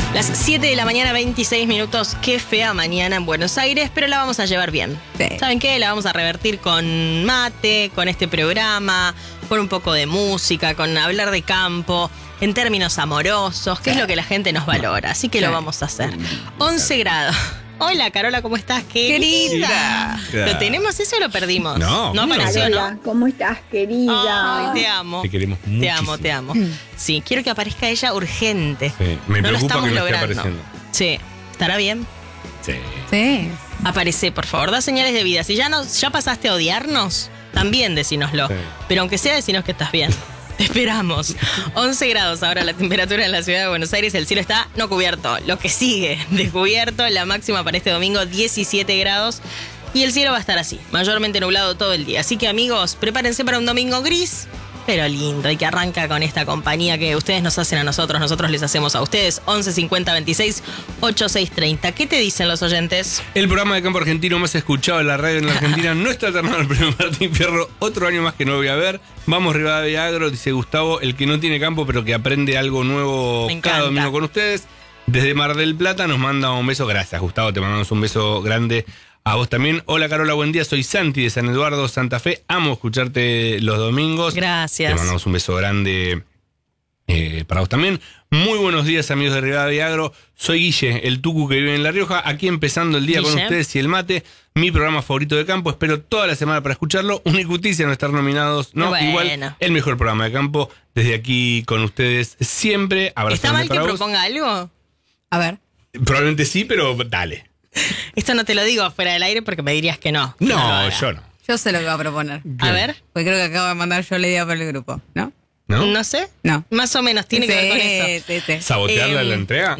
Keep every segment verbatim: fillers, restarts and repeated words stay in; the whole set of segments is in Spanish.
Las siete de la mañana, veintiséis minutos. Qué fea mañana en Buenos Aires, pero la vamos a llevar bien. Sí. ¿Saben qué? La vamos a revertir con mate, con este programa, con un poco de música, con hablar de campo, en términos amorosos, que es lo que la gente nos valora. Así que Sí. lo vamos a hacer. once grados. Hola, Carola, ¿cómo estás? Querida. Querida. ¿Lo tenemos eso o lo perdimos? No. No apareció, Carola, ¿no? ¿cómo estás, querida? Ay, te amo. Te queremos Te muchísimo. amo, te amo. Sí, quiero que aparezca ella urgente. Sí, me No lo preocupa estamos que no esté logrando. apareciendo. Sí, ¿estará bien? Sí. Sí. Aparece, por favor, da señales de vida. Si ya, nos, ya pasaste a odiarnos, también decínoslo. Sí. Pero aunque sea, decinos que estás bien. Te esperamos. once grados ahora la temperatura en la ciudad de Buenos Aires. El cielo está no cubierto. Lo que sigue descubierto. La máxima para este domingo, diecisiete grados. Y el cielo va a estar así, mayormente nublado todo el día. Así que, amigos, prepárense para un domingo gris, pero lindo, y que arranca con esta compañía que ustedes nos hacen a nosotros, nosotros les hacemos a ustedes. once cincuenta veintiséis ochenta y seis treinta. ¿Qué te dicen los oyentes? El programa de campo argentino más escuchado en la radio en la Argentina no está alternado al premio Martín Fierro. Otro año más que no voy a ver. Vamos Rivadavia Agro, dice Gustavo, el que no tiene campo pero que aprende algo nuevo Me cada encanta. domingo con ustedes. Desde Mar del Plata nos manda un beso. Gracias, Gustavo, te mandamos un beso grande a vos también. Hola, Carola, buen día. Soy Santi de San Eduardo, Santa Fe. Amo escucharte los domingos. Gracias. Te mandamos un beso grande eh, para vos también. Muy buenos días, amigos de Rivadavia Agro. Soy Guille, el tucu que vive en La Rioja. Aquí empezando el día Guille. con ustedes y el mate. Mi programa favorito de campo. Espero toda la semana para escucharlo. Una injusticia no estar nominados. No, Bueno. igual el mejor programa de campo. Desde aquí con ustedes siempre. Abrazo ¿Está mal grande que para vos. proponga algo? A ver. Probablemente sí, pero dale. Esto no te lo digo fuera del aire porque me dirías que no. No, lo haga. yo no. Yo sé lo que va a proponer. A ver, Porque creo que acabo de mandar yo la idea para el grupo, ¿no? ¿No? no sé. No. Más o menos tiene que ver con eso. Sí, sí, sí. ¿Sabotearla Em, la entrega?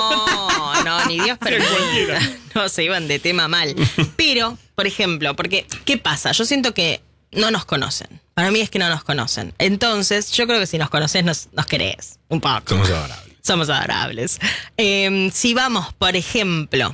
No, no, ni Dios permita. cualquiera. No, se iban de tema mal. Pero, por ejemplo, porque, ¿qué pasa? Yo siento que no nos conocen. Para mí es que no nos conocen. Entonces, yo creo que si nos conoces, nos, nos querés. Un poco. Somos adorables. Somos adorables. Eh, si vamos, por ejemplo,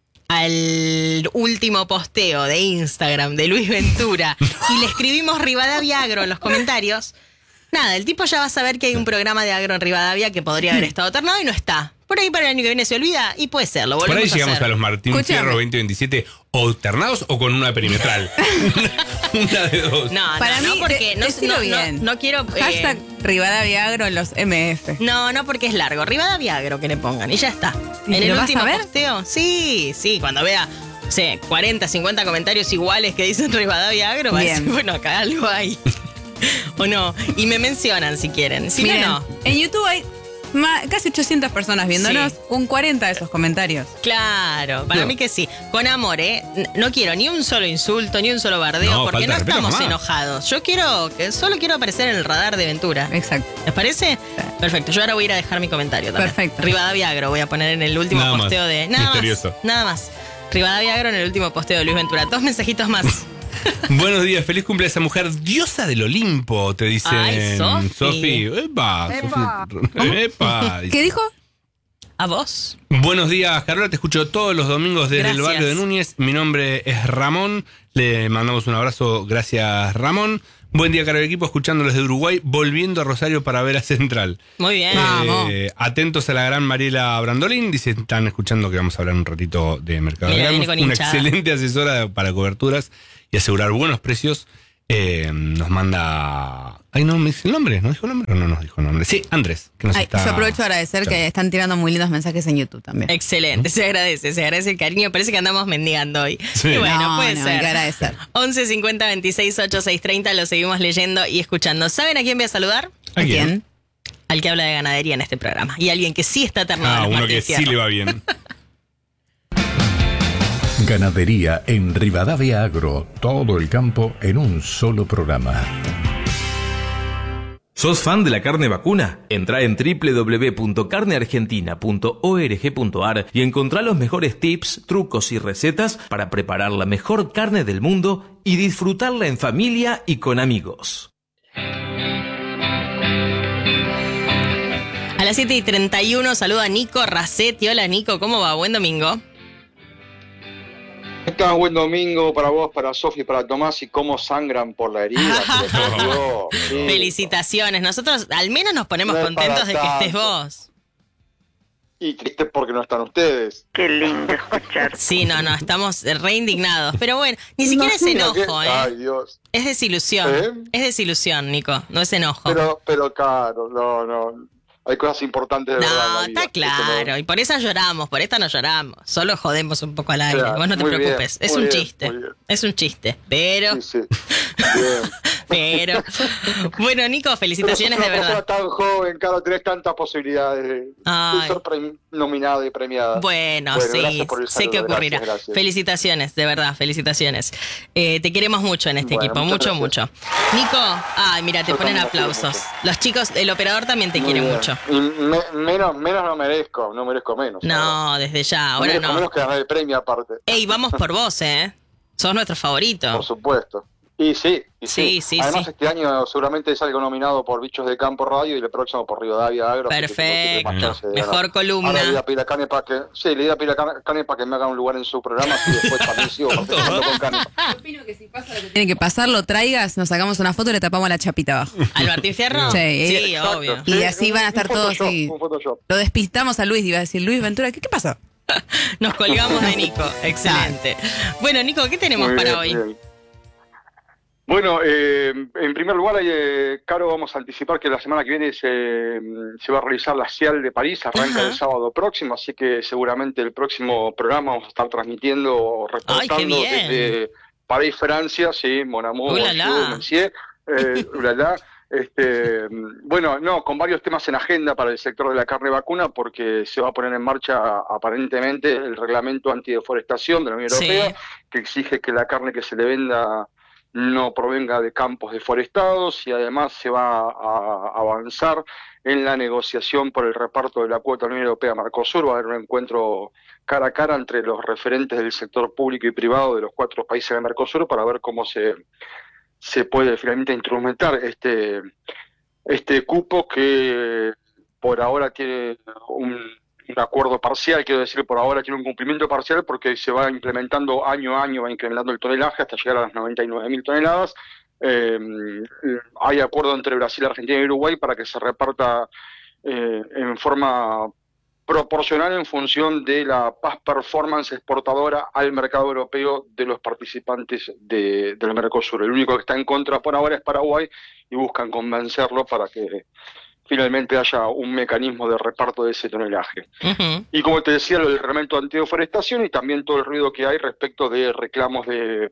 al último posteo de Instagram de Luis Ventura y le escribimos Rivadavia Agro en los comentarios, nada, el tipo ya va a saber que hay un programa de agro en Rivadavia que podría haber estado alternado y no está. Por ahí para el año que viene se olvida y puede ser, lo Por volvemos ahí llegamos a hacer. a los Martín Escúchame. Fierro veinte veintisiete o alternados o con una perimetral. Una de dos. No, no, Para no, mí, porque de- no, decilo no, bien. no, no quiero... eh, Hashtag Rivadavia Agro en los M F. No, no porque es largo. Rivadavia Agro que le pongan y ya está. ¿Y En el lo vas último a ver? posteo, sí, sí, cuando vea, no sé, cuarenta, cincuenta comentarios iguales que dicen Rivadavia Agro, va a Bien. decir, bueno, acá algo hay. O no. Y me mencionan si quieren. Si Miren, no, no. en YouTube hay ma- casi ochocientas personas viéndonos, Sí. un cuarenta de esos comentarios. Claro, para No. mí que sí. Con amor, ¿eh? N- No quiero ni un solo insulto, ni un solo bardeo, No, porque falta no de respeto estamos jamás. enojados. Yo quiero, que solo quiero aparecer en el radar de Ventura. Exacto. ¿Les parece? Perfecto, yo ahora voy a ir a dejar mi comentario también. Perfecto. Rivadavia Agro voy a poner en el último Nada más. posteo de... Nada Misterioso. más, nada más. Rivadavia Agro en el último posteo de Luis Ventura. Dos mensajitos más. Buenos días, feliz cumple a esa mujer diosa del Olimpo, te dicen. Ay, Sofi. Sofi. Epa, Epa. Sofi. Epa. ¿Qué dijo? ¿A vos? Buenos días, Carola, te escucho todos los domingos desde el Gracias. barrio de Núñez. Mi nombre es Ramón, le mandamos un abrazo, gracias Ramón. Buen día, caro equipo, escuchándolos de Uruguay, volviendo a Rosario para ver a Central. Muy bien. Vamos. Eh, atentos a la gran Mariela Brandolín, dice, están escuchando que vamos a hablar un ratito de mercado de Mira, gramos. viene con Una hinchada. excelente asesora para coberturas y asegurar buenos precios. Eh, nos manda... Ay, no me dice el nombre, ¿no dijo el nombre? O no nos dijo el nombre. Sí, Andrés, que nos Ay, está... yo aprovecho a agradecer que están tirando muy lindos mensajes en YouTube también. Excelente, se agradece, se agradece el cariño. Parece que andamos mendigando hoy. Sí. Y bueno, No, puede no, ser. hay que agradecer. once cincuenta veintiséis ochenta y seis treinta, lo seguimos leyendo y escuchando. ¿Saben a quién voy a saludar? ¿A quién? ¿Quién? Al que habla de ganadería en este programa. Y alguien que sí está ternado Ah, en los uno Martín que sí Fierro. le va bien. Ganadería en Rivadavia Agro, todo el campo en un solo programa. ¿Sos fan de la carne vacuna? Entrá en doble u doble u doble u punto carne argentina punto org punto ar y encontrá los mejores tips, trucos y recetas para preparar la mejor carne del mundo y disfrutarla en familia y con amigos. A las siete y treinta y uno saluda a Nico Racetti. Hola Nico, ¿cómo va? Buen domingo. Estás, buen domingo para vos, para Sofi, para Tomás, y cómo sangran por la herida. que les dio. Sí. Felicitaciones. Nosotros al menos nos ponemos No es contentos para de que estés tanto. vos. y triste porque no están ustedes. Qué lindo escuchar. Sí, no, no, estamos re indignados. Pero bueno, ni siquiera es Imagino enojo, que- ¿eh? Ay, Dios. Es desilusión. ¿Eh? Es desilusión, Nico, no es enojo. Pero, pero claro, no, no. Hay cosas importantes de verdad en No, la vida. está claro. Eso Y por esa lloramos, por esta no lloramos. Solo jodemos un poco al aire. Claro, Vos no te muy bien, preocupes. Es muy un bien, chiste. muy bien. Es un chiste. Pero, no- Sí, sí. Bien. pero. Bueno, Nico, Pero felicitaciones sos de una persona verdad. tan joven, claro, tenés tantas posibilidades de, de Ay. ser pre- nominada y premiada. Bueno, Bueno, sí, gracias por el sé que saludo, ocurrirá. gracias, gracias. Felicitaciones, de verdad, felicitaciones. Eh, te queremos mucho en este Bueno, equipo, mucho, muchas mucho. Nico, ay, mira, te Yo ponen también los quiero aplausos. mucho. Los chicos, el operador también te Muy quiere bien. mucho. Y me- menos, menos no merezco, no merezco menos. ahora. No, desde ya, No ahora merezco no. menos que ganar el premio aparte. Ey, vamos por vos, ¿eh? Sos nuestro favorito. Por supuesto. Y sí, y sí. Sí, sí, Además, sí. este año seguramente salgo nominado por Bichos de Campo Radio y el próximo por Rivadavia Agro. así que tengo siempre más Perfecto. chance de Mejor ganar. columna. Ahora le voy a pedir a Cane para que, sí, le voy a pedir a Cane- Cane para que me haga un lugar en su programa y después también sigo participando con Cane. Opino que si pasa lo que tiene que pasar, lo traigas, nos sacamos una foto y le tapamos la chapita abajo. ¿Al Martín Fierro? Sí. Sí, Exacto. obvio. Y así un- van a un estar todos Photoshop, así. un Photoshop. Lo despistamos a Luis y va a decir, Luis Ventura, ¿qué, qué pasó? Nos colgamos de Nico. Excelente. Bueno, Nico, ¿qué tenemos Muy para bien, hoy? bien. Bueno, eh, en primer lugar, eh, Caro, vamos a anticipar que la semana que viene se, se va a realizar la CIAL de París, arranca Ajá. el sábado próximo, así que seguramente el próximo programa vamos a estar transmitiendo o Ay, qué reportando bien. desde París, Francia, sí, Mon Amour, Ulala. bonjour, monsieur, eh, ulala. Este, bueno, no, con varios temas en agenda para el sector de la carne vacuna, porque se va a poner en marcha aparentemente el reglamento antideforestación de la Unión Sí. Europea, que exige que la carne que se le venda no provenga de campos deforestados, y además se va a avanzar en la negociación por el reparto de la cuota de la Unión Europea-Mercosur. Va a haber un encuentro cara a cara entre los referentes del sector público y privado de los cuatro países de Mercosur para ver cómo se, se puede finalmente instrumentar este, este cupo que por ahora tiene un, un acuerdo parcial, quiero decir, por ahora tiene un cumplimiento parcial porque se va implementando año a año, va incrementando el tonelaje hasta llegar a las noventa y nueve mil toneladas. Eh, hay acuerdo entre Brasil, Argentina y Uruguay para que se reparta eh, en forma proporcional en función de la past performance exportadora al mercado europeo de los participantes de, del Mercosur. El único que está en contra por ahora es Paraguay y buscan convencerlo para que finalmente haya un mecanismo de reparto de ese tonelaje. Ujú. Y como te decía, lo del reglamento antideforestación y también todo el ruido que hay respecto de reclamos de,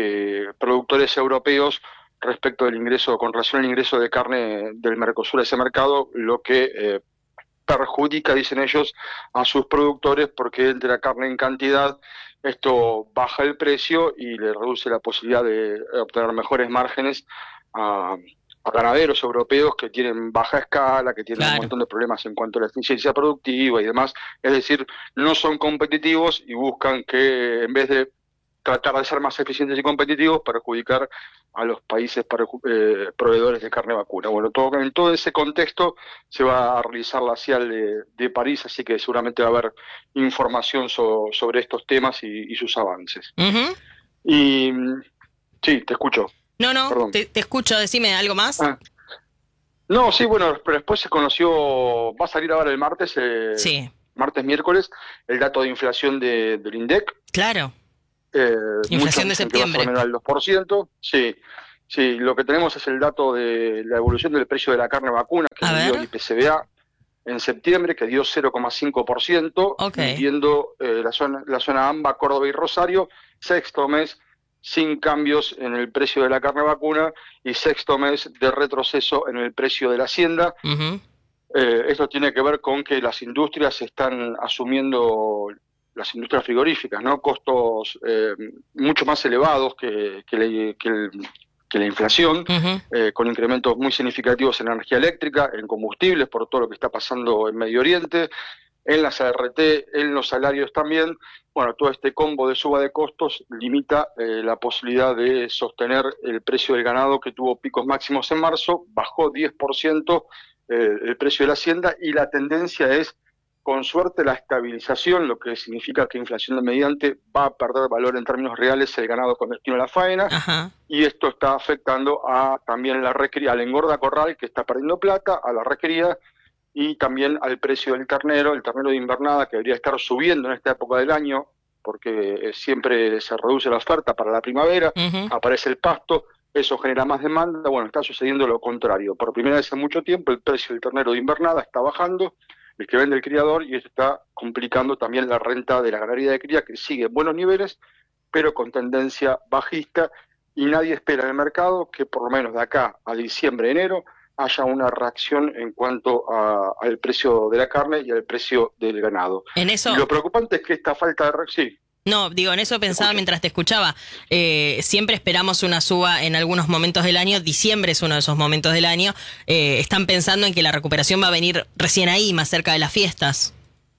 de productores europeos respecto del ingreso, con relación al ingreso de carne del Mercosur a ese mercado, lo que eh, perjudica, dicen ellos, a sus productores porque entre la carne en cantidad esto baja el precio y le reduce la posibilidad de obtener mejores márgenes a, a ganaderos europeos que tienen baja escala, que tienen Claro. un montón de problemas en cuanto a la eficiencia productiva y demás. Es decir, no son competitivos y buscan que en vez de tratar de ser más eficientes y competitivos, perjudicar a los países perju- eh, proveedores de carne vacuna. Bueno, todo, en todo ese contexto se va a realizar la CIAL de, de París, así que seguramente va a haber información so- sobre estos temas y, y sus avances. Ujú. Y mm, sí, te escucho. No, no, Perdón. te, te escucho, decime algo más. Ah. No, sí, bueno, pero después se conoció, va a salir ahora el martes, eh, Sí, martes, miércoles, el dato de inflación de, del INDEC. claro. Eh, Inflación muchos de dicen que va a ser septiembre. menor al dos por ciento. Sí, sí, lo que tenemos es el dato de la evolución del precio de la carne vacuna que A dio ver. el I P C B A en septiembre, que dio cero coma cinco por ciento, Ok. midiendo eh, la zona, la zona AMBA, Córdoba y Rosario, sexto mes sin cambios en el precio de la carne vacuna y sexto mes de retroceso en el precio de la hacienda. Ujú. Eh, esto tiene que ver con que las industrias están asumiendo, las industrias frigoríficas, ¿no? Costos eh, mucho más elevados que, que, le- que el- que la inflación, Ujú. eh, con incrementos muy significativos en energía eléctrica, en combustibles, por todo lo que está pasando en Medio Oriente, en las A R T, en los salarios también. Bueno, todo este combo de suba de costos limita eh, la posibilidad de sostener el precio del ganado, que tuvo picos máximos en marzo, bajó diez por ciento eh, el precio de la hacienda, y la tendencia es, con suerte, la estabilización, lo que significa que inflación de mediante va a perder valor en términos reales el ganado con destino a la faena, Ajá. y esto está afectando a también la recría, al engorda corral, que está perdiendo plata, a la recría, y también al precio del ternero, el ternero de invernada, que debería estar subiendo en esta época del año, porque siempre se reduce la oferta para la primavera, uh-huh. aparece el pasto, eso genera más demanda. Bueno, está sucediendo lo contrario. Por primera vez en mucho tiempo el precio del ternero de invernada está bajando, el que vende el criador, y eso está complicando también la renta de la ganadería de cría, que sigue en buenos niveles, pero con tendencia bajista, y nadie espera en el mercado que por lo menos de acá a diciembre, enero, haya una reacción en cuanto a, al precio de la carne y al precio del ganado. En eso... Y lo preocupante es que esta falta de reacción... Sí. No, digo, en eso pensaba mientras te escuchaba. Eh, siempre esperamos una suba en algunos momentos del año. Diciembre es uno de esos momentos del año. Eh, ¿Están pensando en que la recuperación va a venir recién ahí, más cerca de las fiestas?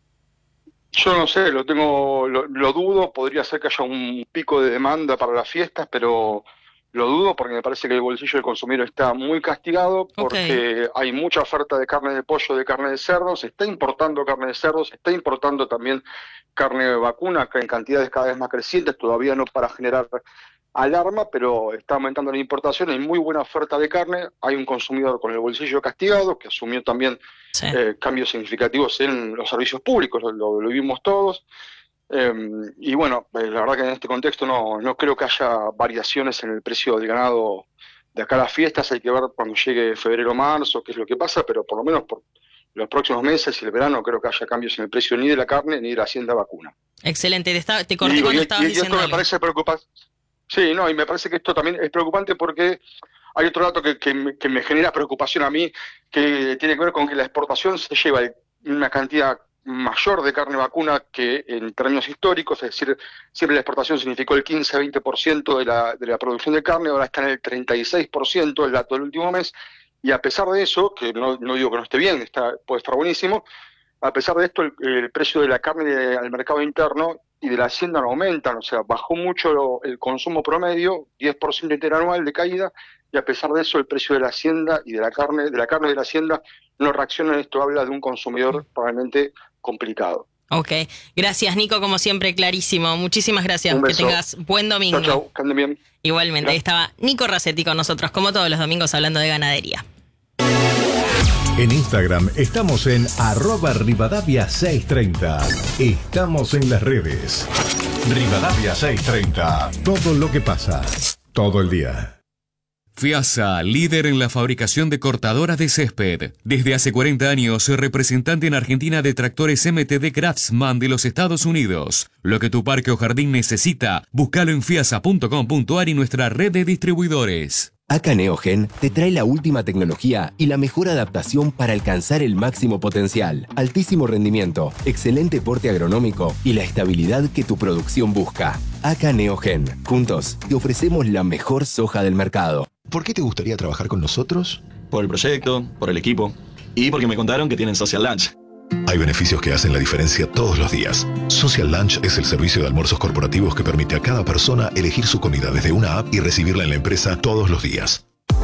Yo no sé, lo tengo, lo, lo dudo. Podría ser que haya un pico de demanda para las fiestas, pero lo dudo porque me parece que el bolsillo del consumidor está muy castigado, porque okay. hay mucha oferta de carne de pollo, de carne de cerdo, se está importando carne de cerdo, se está importando también carne de vacuna en cantidades cada vez más crecientes, todavía no para generar alarma, pero está aumentando la importación, hay muy buena oferta de carne, hay un consumidor con el bolsillo castigado que asumió también sí. eh, cambios significativos en los servicios públicos, lo, lo vimos todos. Eh, y bueno, eh, la verdad que en este contexto no, no creo que haya variaciones en el precio del ganado de acá a las fiestas. Hay que ver cuando llegue febrero o marzo qué es lo que pasa, pero por lo menos por los próximos meses y el verano creo que haya cambios en el precio ni de la carne ni de la hacienda vacuna. Excelente, te, está, te corté cuando estabas y, y diciendo esto algo. Me parece preocupante. Sí, no, y me parece que esto también es preocupante porque hay otro dato que, que, me, que me genera preocupación a mí, que tiene que ver con que la exportación se lleva una cantidad mayor de carne vacuna que en términos históricos, es decir, siempre la exportación significó el quince a veinte por ciento de la, de la producción de carne, ahora está en el treinta y seis por ciento el dato del último mes, y a pesar de eso, que no, no digo que no esté bien, está, puede estar buenísimo, a pesar de esto el, el precio de la carne de, al mercado interno y de la hacienda no aumentan, o sea, bajó mucho lo, el consumo promedio, diez por ciento interanual de caída, y a pesar de eso el precio de la hacienda y de la carne, de la carne de la hacienda no reacciona. Esto habla de un consumidor probablemente complicado. Ok, gracias Nico, como siempre, clarísimo. Muchísimas gracias, que tengas buen domingo. Chau, chau, que anden bien. Igualmente, ahí estaba Nico Racetti con nosotros, como todos los domingos, hablando de ganadería. En Instagram estamos en arroba Rivadavia seiscientos treinta. Estamos en las redes. Rivadavia seiscientos treinta. Todo lo que pasa, todo el día. FIASA, líder en la fabricación de cortadoras de césped. Desde hace cuarenta años, representante en Argentina de tractores M T D Craftsman de los Estados Unidos. Lo que tu parque o jardín necesita, búscalo en fiasa punto com punto ar y nuestra red de distribuidores. A K Neogen te trae la última tecnología y la mejor adaptación para alcanzar el máximo potencial, altísimo rendimiento, excelente porte agronómico y la estabilidad que tu producción busca. A K Neogen. Juntos te ofrecemos la mejor soja del mercado. ¿Por qué te gustaría trabajar con nosotros? Por el proyecto, por el equipo y porque me contaron que tienen Social Lunch. Hay beneficios que hacen la diferencia todos los días. Social Lunch es el servicio de almuerzos corporativos que permite a cada persona elegir su comida desde una app y recibirla en la empresa todos los días.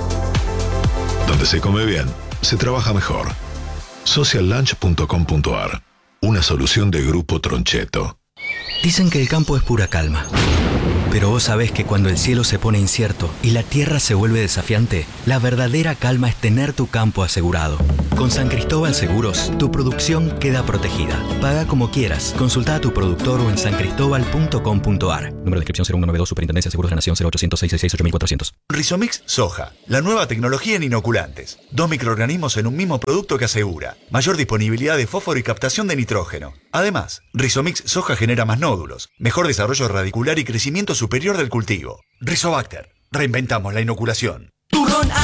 Donde se come bien, se trabaja mejor. social lunch punto com punto ar. Una solución de Grupo Troncheto. Dicen que el campo es pura calma. Pero vos sabés que cuando el cielo se pone incierto y la tierra se vuelve desafiante, la verdadera calma es tener tu campo asegurado. Con San Cristóbal Seguros, tu producción queda protegida. Paga como quieras. Consulta a tu productor o en san cristóbal punto com punto ar. Número de inscripción cero uno noventa y dos, Superintendencia de Seguros de la Nación, cero ochocientos, seiscientos sesenta y seis, ocho mil cuatrocientos. Rizomix Soja, la nueva tecnología en inoculantes. Dos microorganismos en un mismo producto que asegura mayor disponibilidad de fósforo y captación de nitrógeno. Además, Rizomix Soja genera más nódulos, mejor desarrollo radicular y crecimiento superior del cultivo. Rizobacter, reinventamos la inoculación.